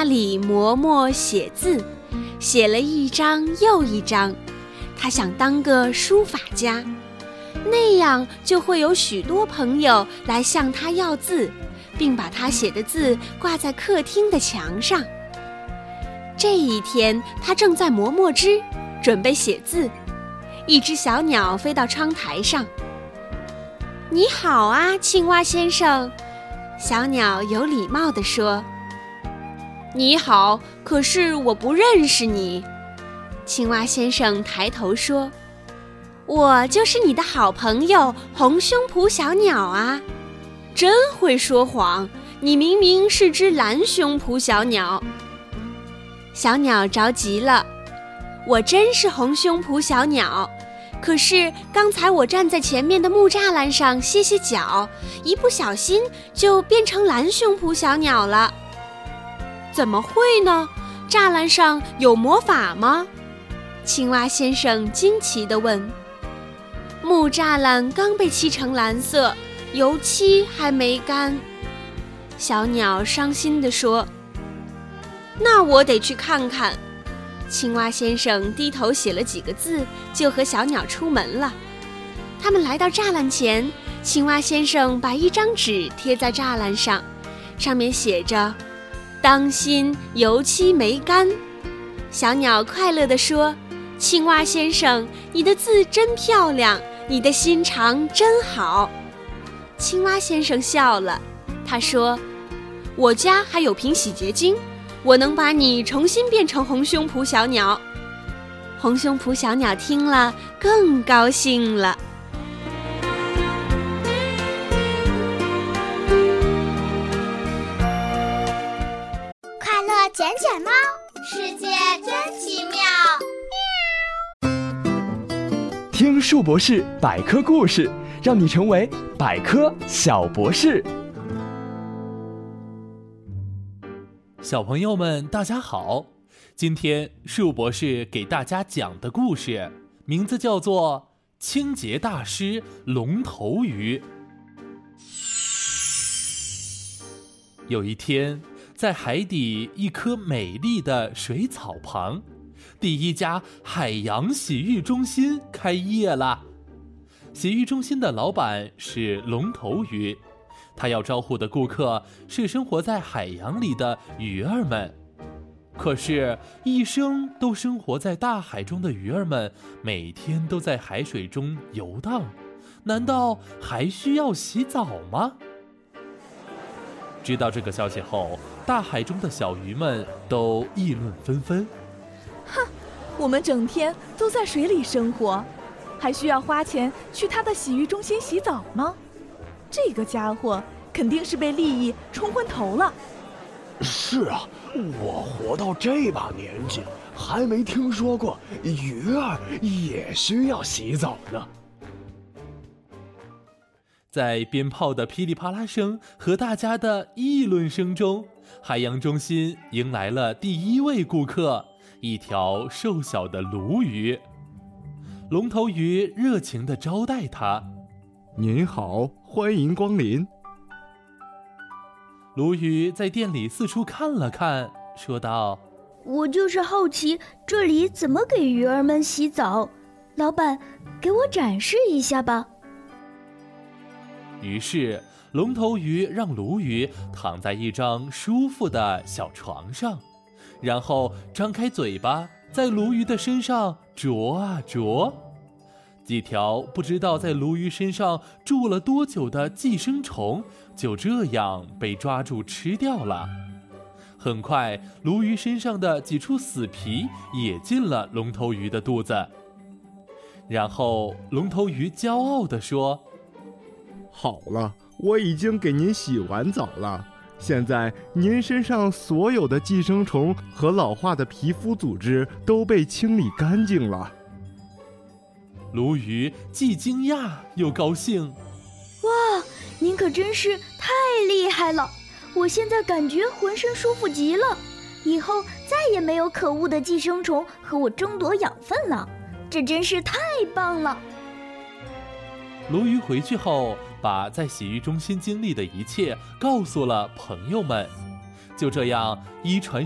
那里磨墨写字，写了一张又一张。他想当个书法家，那样就会有许多朋友来向他要字，并把他写的字挂在客厅的墙上。这一天，他正在磨墨汁，准备写字。一只小鸟飞到窗台上。你好啊，青蛙先生。小鸟有礼貌地说。你好，可是我不认识你。青蛙先生抬头说，我就是你的好朋友红胸脯小鸟啊。真会说谎，你明明是只蓝胸脯小鸟。小鸟着急了，我真是红胸脯小鸟，可是刚才我站在前面的木栅栏上歇歇脚，一不小心就变成蓝胸脯小鸟了。怎么会呢？栅栏上有魔法吗？青蛙先生惊奇地问。木栅栏刚被漆成蓝色，油漆还没干。小鸟伤心地说。那我得去看看。青蛙先生低头写了几个字，就和小鸟出门了。他们来到栅栏前，青蛙先生把一张纸贴在栅栏上，上面写着当心油漆没干。小鸟快乐地说，青蛙先生，你的字真漂亮，你的心肠真好。青蛙先生笑了，他说，我家还有瓶洗洁精，我能把你重新变成红胸脯小鸟。红胸脯小鸟听了更高兴了。 快乐捡捡猫，世界真奇妙。 听树博士百科故事，让你成为百科小博士。 小朋友们大家好，今天树博士给大家讲的故事名字叫做清洁大师龙头鱼。有一天，在海底一棵美丽的水草旁，第一家海洋洗浴中心开业了。洗浴中心的老板是龙头鱼，他要招呼的顾客是生活在海洋里的鱼儿们。可是，一生都生活在大海中的鱼儿们，每天都在海水中游荡，难道还需要洗澡吗？知道这个消息后，大海中的小鱼们都议论纷纷。 哼，我们整天都在水里生活，还需要花钱去他的洗浴中心洗澡吗？这个家伙肯定是被利益冲昏头了。 是啊，我活到这把年纪，还没听说过鱼儿也需要洗澡呢。 在鞭炮的噼里啪啦声和大家的议论声中，海洋中心迎来了第一位顾客，一条瘦小的鲈鱼。龙头鱼热情地招待他。 您好，欢迎光临。 鲈鱼在店里四处看了看，说道， 我就是好奇这里怎么给鱼儿们洗澡，老板给我展示一下吧。 于是龙头鱼让鲈鱼躺在一张舒服的小床上，然后张开嘴巴在鲈鱼的身上啄啊啄。几条不知道在鲈鱼身上住了多久的寄生虫就这样被抓住吃掉了。很快，鲈鱼身上的几处死皮也进了龙头鱼的肚子。然后龙头鱼骄傲地说， 好了，我已经给您洗完澡了，现在您身上所有的寄生虫和老化的皮肤组织都被清理干净了。 鲈鱼既惊讶又高兴。 哇，您可真是太厉害了，我现在感觉浑身舒服极了，以后再也没有可恶的寄生虫和我争夺养分了，这真是太棒了。 鲈鱼回去后，把在洗浴中心经历的一切告诉了朋友们。就这样，一传